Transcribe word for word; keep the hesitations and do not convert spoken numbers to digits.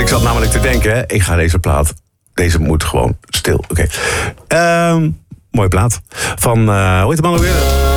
ik zat namelijk te denken, hè, ik ga deze plaat... Deze moet gewoon stil. Oké. Okay. Um, mooie plaat. Van, uh, hoe heet de man ook weer?